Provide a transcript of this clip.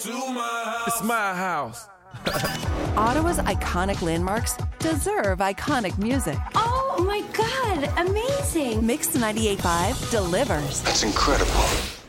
It's my house. Ottawa's iconic landmarks deserve iconic music. Oh my God, amazing. Mix 98.5 delivers. That's incredible.